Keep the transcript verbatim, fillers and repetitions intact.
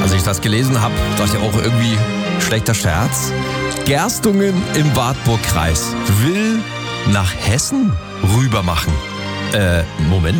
Als ich das gelesen habe, dachte ich auch irgendwie, schlechter Scherz. Gerstungen im Wartburgkreis will nach Hessen rüber machen. Äh, Moment.